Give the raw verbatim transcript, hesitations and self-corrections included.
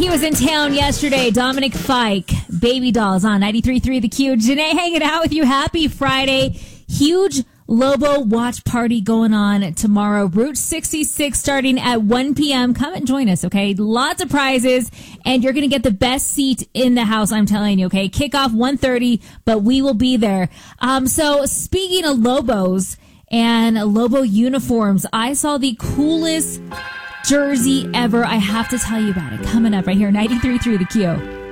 he was in town yesterday. Dominic Fike, Baby Dolls on ninety-three point three The Q. Janae hanging out with you. Happy Friday. Huge Lobo watch party going on tomorrow. Route sixty-six starting at one p.m. Come and join us, okay? Lots of prizes, and you're going to get the best seat in the house, I'm telling you, okay? Kickoff one thirty, but we will be there. Um, so speaking of Lobos and Lobo uniforms, I saw the coolest jersey ever. I have to tell you about it. Coming up right here, ninety-three point three The Q.